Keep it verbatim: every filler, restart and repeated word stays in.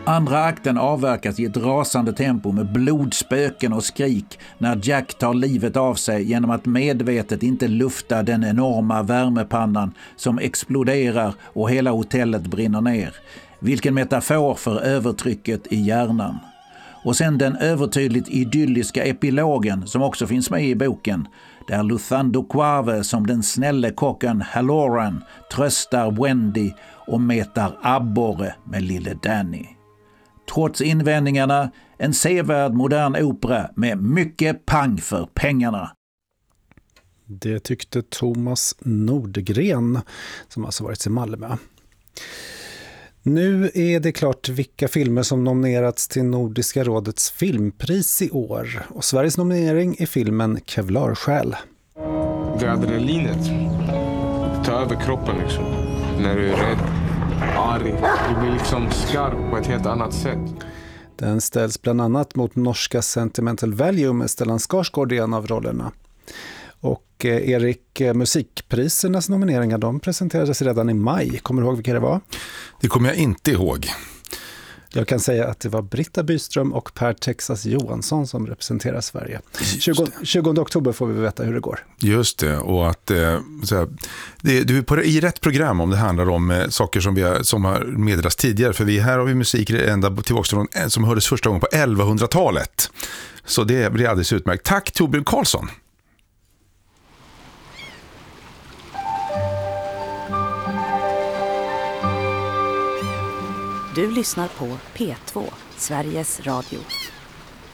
Andra akten avverkas i ett rasande tempo med blodspöken och skrik när Jack tar livet av sig genom att medvetet inte lufta den enorma värmepannan som exploderar och hela hotellet brinner ner. Vilken metafor för övertrycket i hjärnan. Och sen den övertydligt idylliska epilogen som också finns med i boken, där Luthando Quave som den snälle kocken Halloran tröstar Wendy och metar abborre med lille Danny. Trots invändningarna, en sevärd modern opera med mycket pang för pengarna. Det tyckte Thomas Nordgren, som alltså varit i Malmö. Nu är det klart vilka filmer som nominerats till Nordiska rådets filmpris i år. Och Sveriges nominering är filmen Kevlarsjäl. Det är adrenalinet. Ta över kroppen liksom. När du är rädd, arg. Du blir liksom skarp på ett helt annat sätt. Den ställs bland annat mot norska Sentimental Value med Stellan Skarsgård i en av rollerna. Och eh, Erik, eh, musikprisernas nomineringar, de presenterades redan i maj. Kommer du ihåg vilka det var? Det kommer jag inte ihåg. Jag kan säga att det var Britta Byström och Per Texas Johansson som representerar Sverige. tjugonde oktober får vi veta hur det går. Just det, och att eh, så här, det, du är på, i rätt program om det handlar om eh, saker som, vi har, som har meddelats tidigare. För vi, här har vi musik ända tillbaka från, som hördes första gången på elvahundratalet. Så det blir alldeles utmärkt. Tack Torbjörn Karlsson. Du lyssnar på P två, Sveriges Radio.